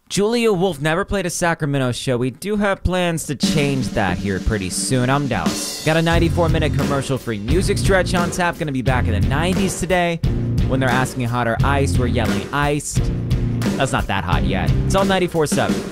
Julia Wolf never played a Sacramento show. We do have plans to change that here pretty soon. I'm Dallas. Got a 94-minute commercial-free music stretch on tap. Gonna be back in the 90s today. When they're asking hot or iced, we're yelling iced. That's not that hot yet. It's all 94.7.